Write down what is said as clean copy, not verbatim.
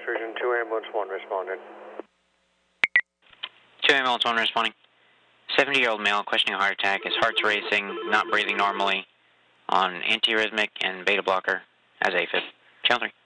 Region 2 Ambulance 1 responded. 2 Ambulance 1 responding. 70-year-old male questioning a heart attack. His heart's racing, not breathing normally, on antiarrhythmic and beta blocker as AFib. Channel 3.